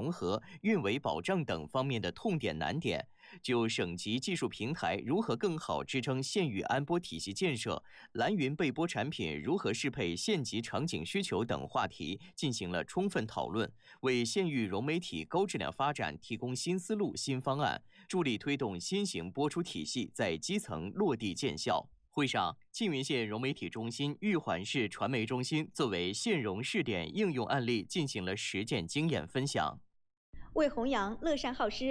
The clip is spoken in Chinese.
融合、运维保障等方面的痛点难点，就省级技术平台如何更好支撑县域安播体系建设、蓝云备播产品如何适配县级场景需求等话题进行了充分讨论，为县域融媒体高质量发展提供新思路、新方案，助力推动新型播出体系在基层落地见效。会上，缙云县融媒体中心、玉环市传媒中心作为县融试点应用案例进行了实践经验分享。 为弘扬乐善好施、